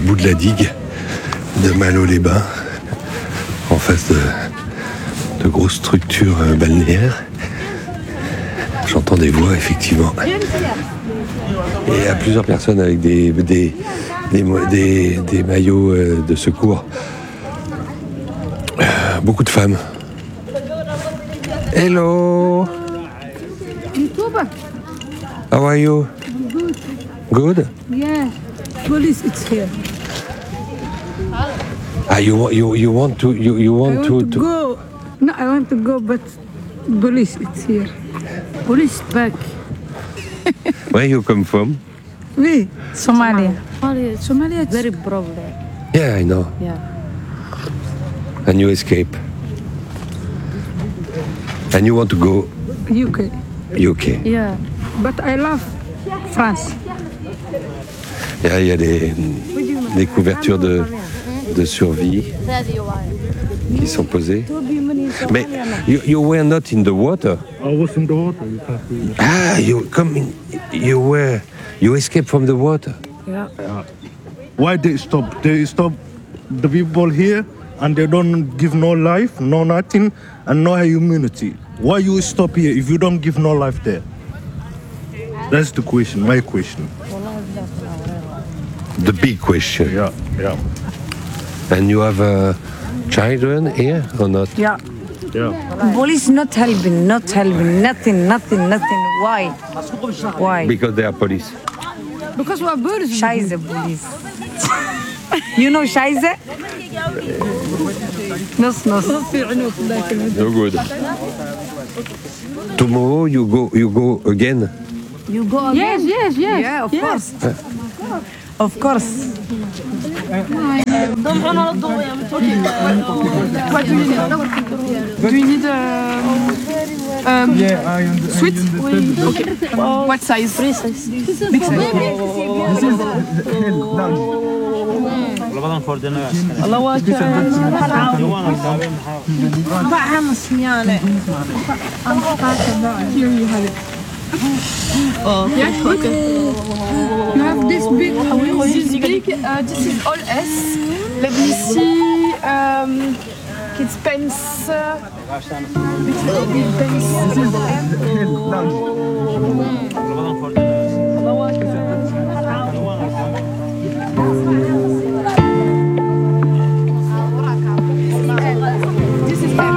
bout de la digue de Malo-les-Bains, en face de grosses structures balnéaires. J'entends des voix, effectivement. Et il y a plusieurs personnes avec des maillots de secours. Beaucoup de femmes. Hello! How are you? Good? Yeah, police is here. You want to Go. No, I want to go, but police is here. Police back. Where you come from? We Somalia. Somalia. Very problem. Yeah, I know. Yeah. And you escape. And you want to go UK. UK. Yeah. But I love France. Il y a des couvertures de survie qui sont posées. Mais you were not in the water. I was in the water. You can't see. Ah, you escaped from the water. Yeah. Why they stop? They stop the people here, and they don't give no life, no nothing, and no humanity. Why you stop here if you don't give no life there? That's the question. My question. The big question. Yeah, yeah, And you have children here or not? Yeah. yeah. Police not helping, nothing. Why? Why? Because they are police. Because we are birds. Scheiße, police. You know Scheiße? No. No good. Tomorrow you go again. You go again? Yes. Yeah, of course. Of course. What do you need? Do you need sweet? Okay. What size? Big size. الله أكبر. Here you have it. Yeah, okay. You have this big. This big. This is all S. Let me see. Kids pens. Big pens. This is M.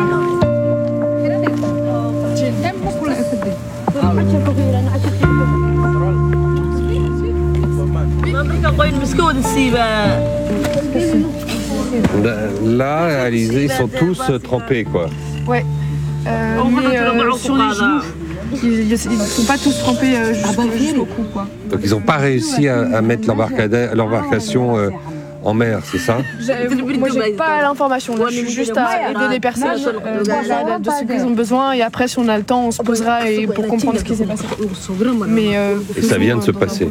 Là, Alizé, ils sont tous trempés, quoi. Ouais. Mais sur les genoux. Ils ne sont pas tous trempés jusqu'au cou, quoi. Donc ils n'ont pas réussi à mettre l'embarcation en mer, c'est ça? Moi, j'ai pas l'information. Là, je suis juste à aider les personnes de ce qu'ils ont besoin. Et après, si on a le temps, on se posera pour comprendre ce qui s'est passé. Mais Et ça vient de se passer.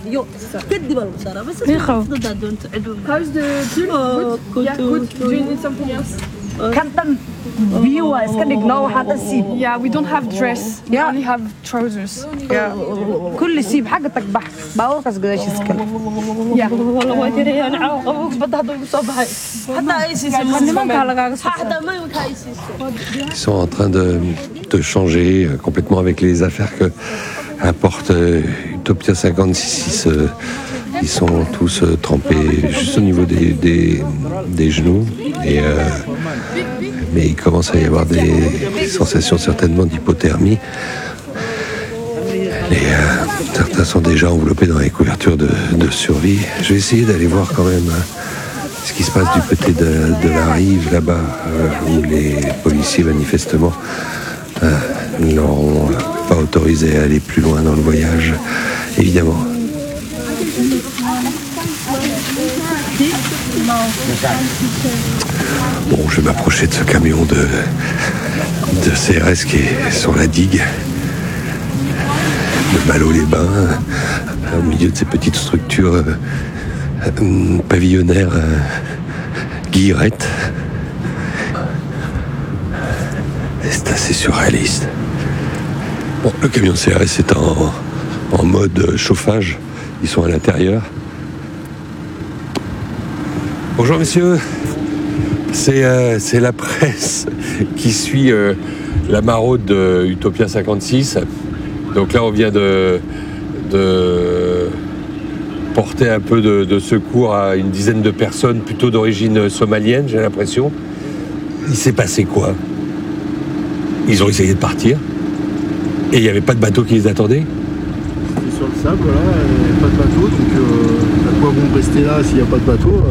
how's the good? Yeah, good. Do you need something else? Yeah, we don't have dress. We only have trousers. كل سيب حاجتك بحث باوكس قداش يسكن Ils sont en train de changer complètement avec les affaires que apporte Utopia 56. Ils sont tous trempés juste au niveau des genoux. Mais il commence à y avoir des sensations certainement d'hypothermie. Et certains sont déjà enveloppés dans les couvertures de survie. Je vais essayer d'aller voir quand même ce qui se passe du côté de la rive là-bas, où les policiers manifestement ne l'auront pas autorisé à aller plus loin dans le voyage, évidemment. Bon, je vais m'approcher de ce camion de CRS qui est sur la digue de Malo-les-Bains, au milieu de ces petites structures pavillonnaires guillerettes. Et c'est assez surréaliste. Bon, le camion de CRS est en mode chauffage. Ils sont à l'intérieur. Bonjour messieurs, c'est la presse qui suit la maraude de Utopia 56. Donc là on vient de porter un peu de secours à une dizaine de personnes plutôt d'origine somalienne, j'ai l'impression. Il s'est passé quoi? Ils ont essayé de partir et il n'y avait pas de bateau qui les attendait? C'est sur le sable, voilà, il n'y a pas de bateau, donc à quoi bon rester là s'il n'y a pas de bateau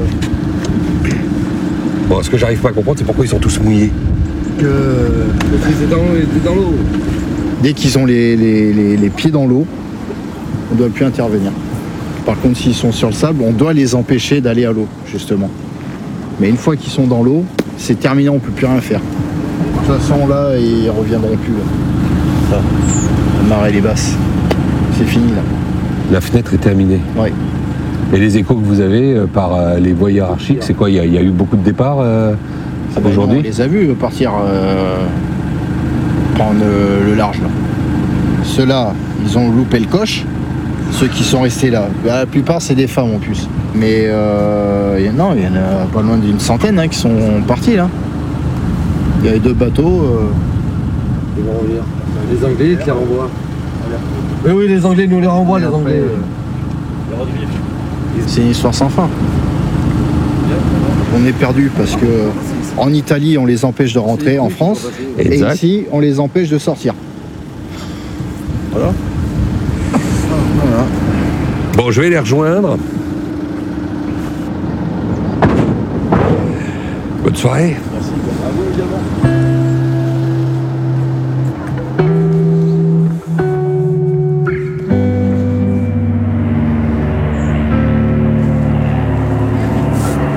Bon, ce que j'arrive pas à comprendre, c'est pourquoi ils sont tous mouillés. Ils étaient dans l'eau. Dès qu'ils ont les pieds dans l'eau, on ne doit plus intervenir. Par contre, s'ils sont sur le sable, on doit les empêcher d'aller à l'eau, justement. Mais une fois qu'ils sont dans l'eau, c'est terminé, on ne peut plus rien faire. De toute façon, là, ils ne reviendront plus. Là. Ça, la marée est basse. C'est fini, là. La fenêtre est terminée. Oui. Et les échos que vous avez par les voies hiérarchiques, c'est quoi? Il y a eu beaucoup de départs aujourd'hui? On les a vus partir prendre le large, là. Ceux-là, ils ont loupé le coche. Ceux qui sont restés là, la plupart c'est des femmes en plus. Mais il y en a pas loin d'une centaine qui sont partis là. Il y avait 2 bateaux. Ils vont revenir. Les Anglais qui les renvoient. Oui, les Anglais nous les renvoient, les Anglais. C'est une histoire sans fin. On est perdu parce que en Italie on les empêche de rentrer en France. Exact. Et ici on les empêche de sortir. Voilà. Voilà. Bon, je vais les rejoindre. Bonne soirée. Merci. À vous également.